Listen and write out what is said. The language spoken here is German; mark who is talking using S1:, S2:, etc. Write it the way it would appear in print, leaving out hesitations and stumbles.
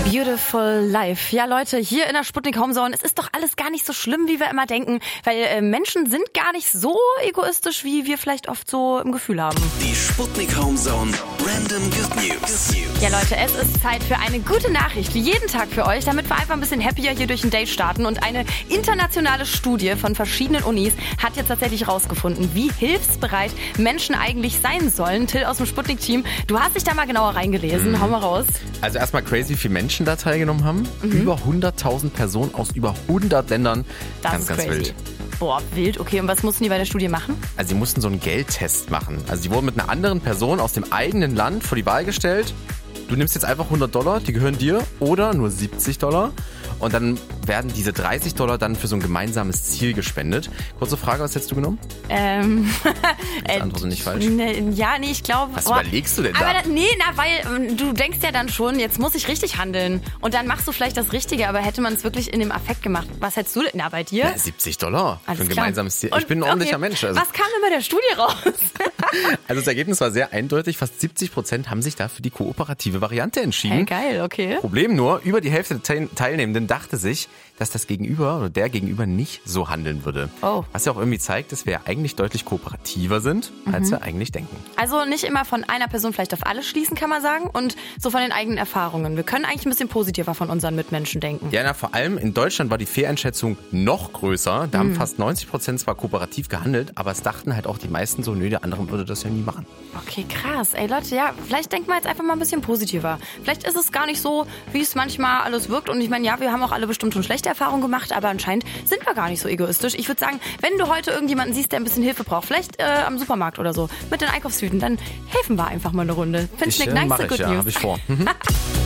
S1: Beautiful Life. Ja, Leute, hier in der Sputnik Homezone, es ist doch alles gar nicht so schlimm, wie wir immer denken, weil Menschen sind gar nicht so egoistisch, wie wir vielleicht oft so im Gefühl haben.
S2: Die Sputnik Homezone Random Good News.
S1: Ja, Leute, es ist Zeit für eine gute Nachricht, jeden Tag für euch, damit wir einfach ein bisschen happier hier durch den Day starten. Und eine internationale Studie von verschiedenen Unis hat jetzt tatsächlich rausgefunden, wie hilfsbereit Menschen eigentlich sein sollen. Till aus dem Sputnik-Team, du hast dich da mal genauer reingelesen. Hau mal raus.
S3: Also erstmal crazy, wie viele Menschen da teilgenommen haben. Über 100.000 Personen aus über 100 Ländern.
S1: Das
S3: ganz,
S1: ist
S3: ganz
S1: crazy.
S3: wild.
S1: Boah, wild. Okay, und was mussten die bei der Studie machen?
S3: Also sie mussten so einen Geldtest machen. Also sie wurden mit einer anderen Person aus dem eigenen Land vor die Wahl gestellt. Du nimmst jetzt einfach $100, die gehören dir, oder nur $70. Und dann werden diese $30 dann für so ein gemeinsames Ziel gespendet. Kurze Frage, was hättest du genommen? Das andere sind nicht falsch.
S1: Ich glaube...
S3: Was überlegst du denn da?
S1: Aber weil du denkst ja dann schon, jetzt muss ich richtig handeln. Und dann machst du vielleicht das Richtige, aber hätte man es wirklich in dem Affekt gemacht. Was hättest du denn bei dir?
S3: Ja, $70 für ein gemeinsames Ziel.
S1: Und,
S3: ich bin ein ordentlicher Mensch. Also.
S1: Was kam denn bei der Studie raus?
S3: Also das Ergebnis war sehr eindeutig. Fast 70% haben sich da für die kooperative Variante entschieden.
S1: Hey, geil, okay.
S3: Problem nur, über die Hälfte der Teilnehmenden dachte sich, dass das Gegenüber oder der Gegenüber nicht so handeln würde.
S1: Oh.
S3: Was ja auch irgendwie zeigt, dass wir ja eigentlich deutlich kooperativer sind, als wir eigentlich denken.
S1: Also nicht immer von einer Person vielleicht auf alles schließen, kann man sagen. Und so von den eigenen Erfahrungen. Wir können eigentlich ein bisschen positiver von unseren Mitmenschen denken.
S3: Ja, vor allem in Deutschland war die Fehleinschätzung noch größer. Da haben fast 90% zwar kooperativ gehandelt, aber es dachten halt auch die meisten so, nö, der andere würde das ja nie machen.
S1: Okay, krass. Ey Leute, ja, vielleicht denken wir jetzt einfach mal ein bisschen positiver. Vielleicht ist es gar nicht so, wie es manchmal alles wirkt. Und ich meine, ja, wir haben auch alle bestimmt schon schlechte Erfahrungen gemacht, aber anscheinend sind wir gar nicht so egoistisch. Ich würde sagen, wenn du heute irgendjemanden siehst, der ein bisschen Hilfe braucht, vielleicht am Supermarkt oder so, mit den Einkaufstüten, dann helfen wir einfach mal eine Runde. Findest du eine nice Good News?
S3: Hab ich vor.